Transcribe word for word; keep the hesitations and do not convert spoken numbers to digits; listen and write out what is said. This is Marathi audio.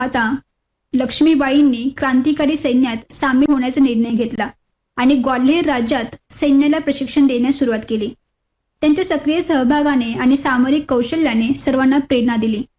आता लक्ष्मीबाईंनी क्रांतिकारी सैन्यात सामील होण्याचा निर्णय घेतला आणि ग्वाल्हेर राज्यात सैन्याला प्रशिक्षण देण्यास सुरुवात केली. त्यांच्या सक्रिय सहभागाने आणि सामरिक कौशल्याने सर्वांना प्रेरणा दिली.